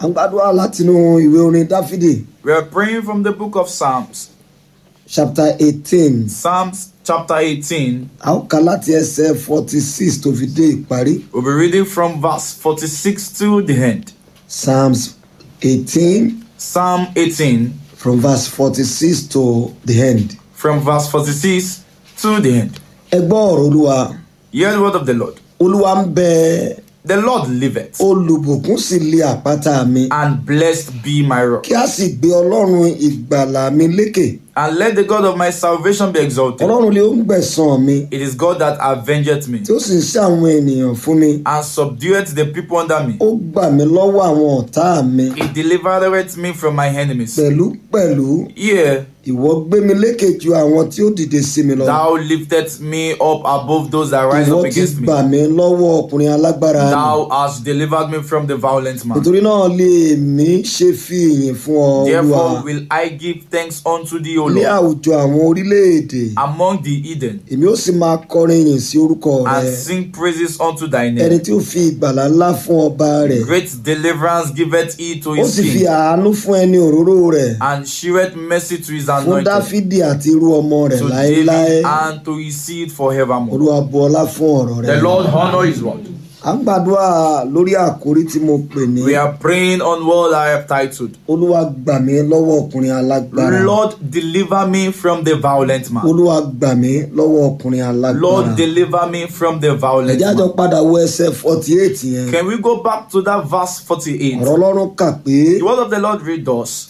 À ń gbàdúrà látinú ìwé orin Dáfídì. We are praying from the book of Psalms. Chapter 18. Psalms chapter 18. A ó kà láti ẹsẹ̀ 46 tó fi dé ìparí. We'll be reading from verse 46 to the end. Psalms 18. Psalm 18. From verse 46 to the end. From verse 46 to the end. Ẹ gbọ́ ọ̀rọ̀ Olúwa. Hear the word of the Lord. Olúwa ń bẹ. The Lord liveth, Olùbùkún sì lé àpáta mi. and blessed be my rock. Kí a sì gbé Ọlọ́run ìgbàlà mi lékè. And let the God of my salvation be exalted. Ọlọ́run lé ó ń gbẹ̀san mi. It is God that avengeth me, Tí ó sì ń ṣe àwọn ènìyàn fún mi. and subdueth the people under me. Ó gbà mí lọ́wọ́ àwọn ọ̀tá mi. He delivereth me from my enemies. Pẹ̀lúpẹ̀lú Yea, ìwọ gbé mi lékè ju àwọn tí ó dìde sí mi lọ. thou liftest me up above those that rise Ìwọ up ti against me. gbà mí lọ́wọ́ ọkùnrin alágbára ni. Thou hast delivered me from the violent man. Nítorí náà lè mí ṣe fi ìyìn fún ọ, Therefore Olúwa. will I give thanks unto thee, O Ní Lord, àwùjọ àwọn orílẹ̀-èdè, among the heathen, èmi ó sì máa kọrin ìyìn sí orúkọ and rẹ. sing praises unto thy Ẹni name. tí ó fi ìgbàlà ńlá fún ọba rẹ̀. Great deliverance giveth he to Ó his sì fi king, àánú fún ẹni òróró rẹ̀. and sheweth mercy to his Fún anointed, Dáfídì àti irú ọmọ rẹ̀ to láéláé. David and to his seed forevermore. Olúwa bu ọlá fún ọ̀rọ̀ The rẹ̀. Lord honor his word. À ń gbàdúrà lórí àkórí tí mo pè ní We are praying on what I have titled, Olúwa gbà mí lọ́wọ́ ọkùnrin alágbára. Lord, deliver me from the violent man. Olúwa gbà mí lọ́wọ́ ọkùnrin alágbára. Lord, deliver me from the violent Ẹ̀jẹ̀ àjọ man. padà wo ẹsẹ̀ 48 yẹn. Can we go back to that verse 48? Ọ̀rọ̀ Ọlọ́run kà pé The word of the Lord read us.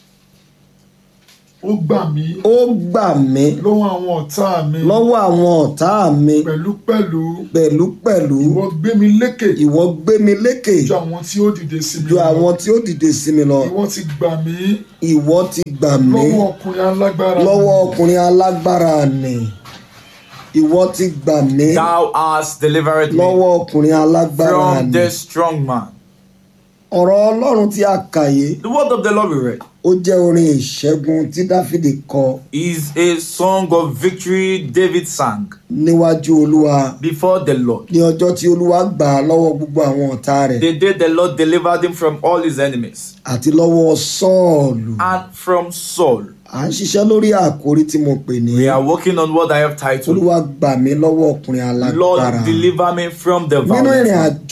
Ó gbà mí ó gbà mí lọ́wọ́ àwọn ọ̀tá mi lọ́wọ́ àwọn ọ̀tá mi pẹ̀lúpẹ̀lú pẹ̀lúpẹ̀lú. ìwọ gbé mi lékè Ìwọ gbé mi lékè ju àwọn tí ó dìde sí mi ju lọ. àwọn tí ó dìde sí mi lọ. Ìwọ ti gbà mí Ìwọ ti gbà mí lọ́wọ́ ọkùnrin alágbára. lọ́wọ́ ọkùnrin alágbára nì. Ìwọ ti gbà mí Thou hast delivered me lọ́wọ́ ọkùnrin alágbára from nì. the strong man. Ọ̀rọ̀ Ọlọ́run tí a kà yìí The word of the Lord we read ó jẹ́ orin ìṣẹ́gun tí Dáfídì kọ is a song of victory David sang níwájú Olúwa before the Lord. ní ọjọ́ tí Olúwa gbà á lọ́wọ́ gbogbo àwọn ọ̀tá rẹ̀ The day the Lord delivered him from all his enemies àti lọ́wọ́ Sọ́ọ̀lù. and from Saul. À ń ṣiṣẹ́ lórí àkórí tí mo pè ní We are working on what I have titled, Olúwa gbà mí lọ́wọ́ ọkùnrin alágbára. Lord, deliver me from the Nínú violent ìrìn man.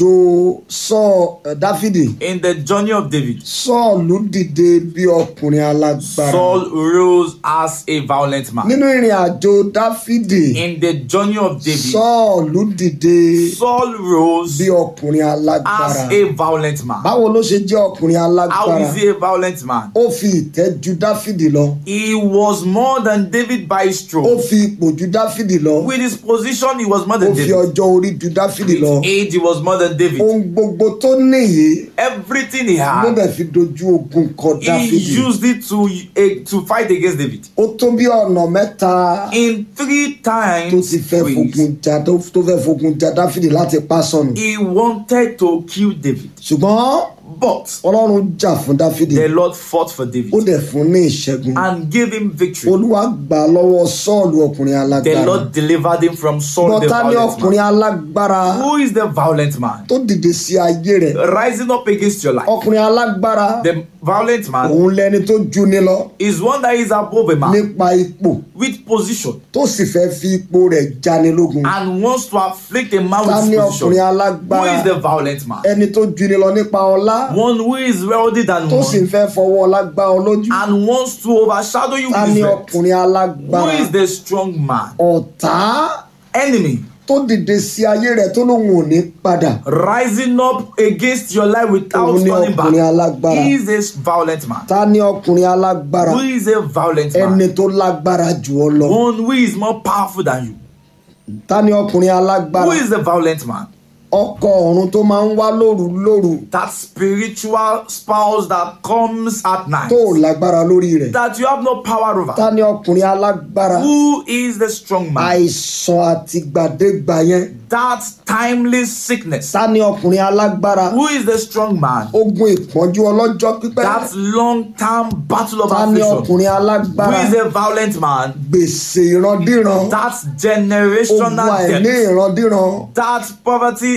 àjò Dáfídì, In the journey of David, Sọ́ọ̀lù dìde bí ọkùnrin alágbára. Saul rose as a violent man. Nínú ìrìn àjò Dáfídì, In the journey of David, Sọ́ọ̀lù dìde Saul rose bí ọkùnrin as alágbára. a violent man. Báwo ló ṣe jẹ́ ọkùnrin How alágbára? is he a violent man? Ó fi ìtẹ́ ju Dáfídì lọ. He was more than David by his Ó stroke. fi ipò ju Dáfídì lọ. With his position, he was more Ó than fi David. ọjọ́ orí ju Dáfídì lọ. With age, he was more than David. Ohun gbogbo tó níyì Everything he ló had, dẹ̀ fi dojú ogun kọ he Dáfídì. used it to fight against David. Ó tó bí ọ̀nà mẹ́ta In 3 tó times, ti fẹ́ fogun jà tó fẹ́ fogun jà Dáfídì láti pa sọnù. he wanted to kill David. Ṣùgbọ́n But Ọlọ́run jà fún Dáfídì. the Lord fought for Ó David dẹ̀ fún ní ìṣẹ́gun. and gave him victory. Olúwa gbà á lọ́wọ́ Sọ́ọ̀lù ọkùnrin The alágbára. Lord delivered him from Saul the Bọ́tá ní violent ọkùnrin man. alágbára Who is the violent man? tó dìde sí ayé rẹ̀. Rising up against your life. Ọkùnrin alágbára The violent man òun lẹni tó ju ni lọ is one that is above a man nípa ipò with position tó sì fẹ́ fi ipò rẹ̀ jáni lógun. and wants to afflict a man Ta with ni his ọkùnrin position. Who alágbára? is the violent man? Ẹni tó ju ni lọ nípa ọlá One who is wealthy than tó sì one fẹ́ fọwọ́ ọlá gbá ọ lójú. and wants to overshadow you Ta with ni his wealth. ọkùnrin Who alágbára? is the strong man? Ọ̀tá Enemy tó dìde sí ayé rẹ̀ tó lóun ò ní padà. rising up against your life without Òun ni turning back. ọkùnrin alágbára. He is a violent man. Ta ni ọkùnrin alágbára? Who is a violent Ẹni man? tó lágbára jù ọ lọ. One who is more powerful than you. Ta ni ọkùnrin alágbára? Who is the violent man? Ọkọ ọ̀run tó máa ń wá lóru That spiritual spouse that comes at night tó lágbára lórí rẹ̀. that you have no power over. Ta ni ọkùnrin alágbára? Who is the strong man? Àìsàn àtìgbàdégbà yẹn. That timely sickness. Ta ni ọkùnrin alágbára? Who is the strong man? Ogun ìpọ́njú ọlọ́jọ́ pípẹ́. That long-term battle of Ta ni affliction. ọkùnrin Who alágbára? is a violent man? Gbèsè ìrandíran. That Ogun generational àìní debt. ìrandíran. That poverty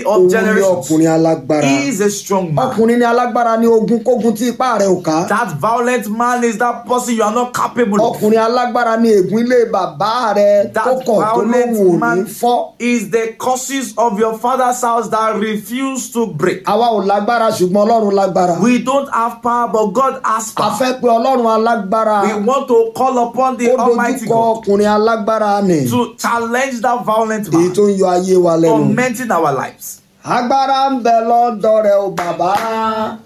of òun ni generations. ọkùnrin alágbára. He is a strong man. ọkùnrin ni alágbára ní ogun kógun tí ipá rẹ̀ ò ká. That violent man is that person you are not capable of. ọkùnrin alágbára ní ègún ilé bàbá rẹ̀ tó That kàn tó lóhùn violent òní man fọ́. is the curses of your father's house that refuse to break. àwa ò lágbára ṣùgbọ́n ọlọ́run lágbára. We don't have power, but God has a power. fẹ́ pé ọlọ́run alágbára We want to call upon the ó Almighty dojúkọ God ọkùnrin alágbára nì to challenge that violent èyí man, tó ń yọ ayé wa lẹ́nu. tormenting our lives. agbára ń bẹ lọ́dọ̀ rẹ̀ o bàbá